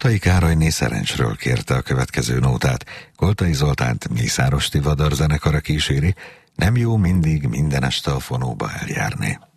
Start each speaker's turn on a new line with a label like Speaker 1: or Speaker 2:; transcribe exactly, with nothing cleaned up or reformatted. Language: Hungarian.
Speaker 1: Koltai Károlyné Szerencsről kérte a következő nótát. Koltai Zoltánt Mészáros Tivadar zenekara kíséri, nem jó mindig minden este a fonóba eljárni.